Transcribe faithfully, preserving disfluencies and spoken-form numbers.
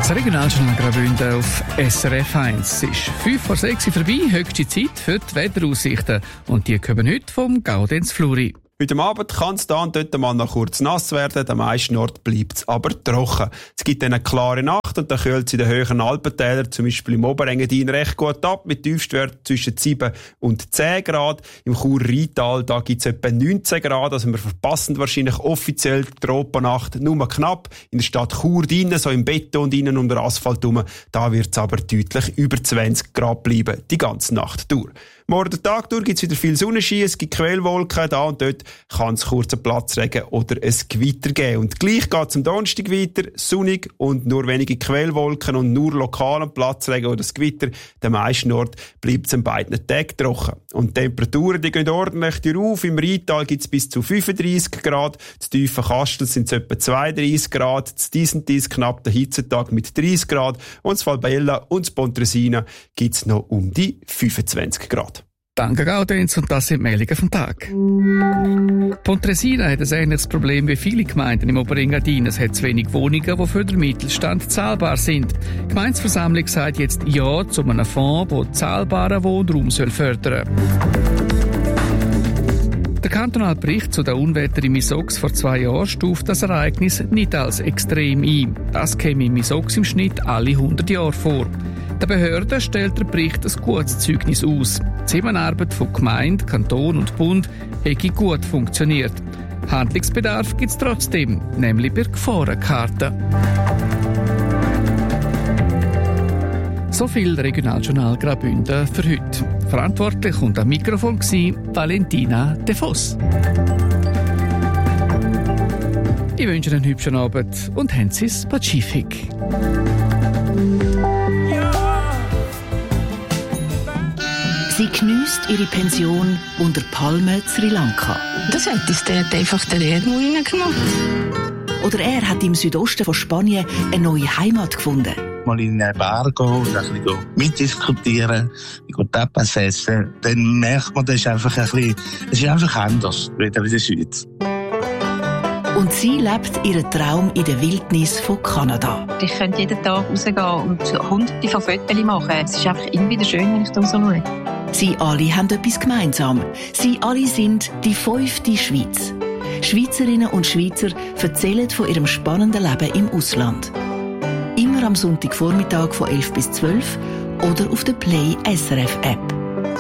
Das Regionaljournal Graubünden auf S R F eins. Es ist fünf vor sechs vorbei, höchste Zeit für die Wetteraussichten. Und die kommen heute vom Gaudenz Fluri. Heute Abend kann es da und dort mal noch kurz nass werden, am meisten Ort bleibt es aber trocken. Es gibt dann eine klare Nacht und dann kühlt es in den höheren Alpentälern, zum Beispiel im Oberengadin, recht gut ab, mit Tiefstwerten zwischen sieben und zehn Grad. Im Chur-Rheintal, da gibt es etwa neunzehn Grad, also wir verpassen wahrscheinlich offiziell die Tropennacht nur knapp. In der Stadt Chur drinnen, so im Beton drinnen und der Asphalt rum, da wird es aber deutlich über zwanzig Grad bleiben, die ganze Nacht durch. Morgen den Tag durch gibt es wieder viel Sonnenschein, es gibt Quellwolken, da und dort kann es kurzen Platzregen oder ein Gewitter geben. Und gleich geht es am Donnerstag weiter, sonnig und nur wenige Quellwolken und nur lokalen Platzregen oder das Gewitter. Den meisten Ort bleibt es an beiden Tagen trocken. Und die Temperaturen, die gehen ordentlich auf. Im Rheintal gibt es bis zu fünfunddreissig Grad, zu tiefen Kastel sind es etwa zweiunddreissig Grad, zu Diesentis knapp der Hitzetag mit dreißig Grad und zu Valbella und zu Pontresina gibt es noch um die fünfundzwanzig Grad. Danke Gaudenz und das sind die Meldungen vom Tag. Pontresina hat ein ähnliches Problem wie viele Gemeinden im Oberengadin. Es hat zu wenig Wohnungen, die für den Mittelstand zahlbar sind. Die Gemeindeversammlung sagt jetzt Ja zu einem Fonds, der zahlbaren Wohnraum fördern soll. Der kantonale Bericht zu den Unwettern im Misox vor zwei Jahren stuft das Ereignis nicht als extrem ein. Das käme im Misox im Schnitt alle hundert Jahre vor. Der Behörde stellt der Bericht ein gutes Zeugnis aus. Die Zusammenarbeit von Gemeinde, Kanton und Bund hätte gut funktioniert. Handlungsbedarf gibt es trotzdem, nämlich bei Gefahrenkarten. So viel Regionaljournal Graubünden für heute. Verantwortlich und am Mikrofon war Valentina De Voss. Ich wünsche einen hübschen Abend und haben Sie es Pazifik. Sie geniesst ihre Pension unter Palmen Sri Lanka. Das hat uns dort einfach der Erdmo reingemacht. Oder er hat im Südosten von Spanien eine neue Heimat gefunden. Mal in einen Bar gehen und ein bisschen mitdiskutieren, Tapas essen, dann merkt man, das ist einfach ein bisschen, es ist einfach anders, wieder in der Schweiz. Und sie lebt ihren Traum in der Wildnis von Kanada. Ich könnte jeden Tag rausgehen und hunderte von Fotos machen. Es ist einfach immer wieder schön, wenn ich da so schaue. Sie alle haben etwas gemeinsam. Sie alle sind die fünfte Schweiz. Schweizerinnen und Schweizer erzählen von ihrem spannenden Leben im Ausland. Immer am Sonntagvormittag von elf bis zwölf oder auf der Play S R F App.